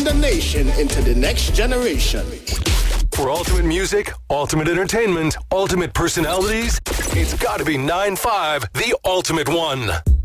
the nation into the next generation. For ultimate music, ultimate entertainment, ultimate personalities, it's got to be 9-5, the ultimate one.